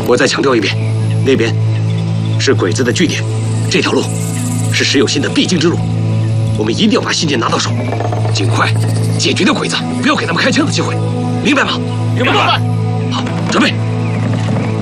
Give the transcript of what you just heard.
我再强调一遍，那边是鬼子的据点，这条路是石有信的必经之路，我们一定要把信件拿到手，尽快解决掉鬼子，不要给他们开枪的机会，明白吗？ 明白。 好，准备。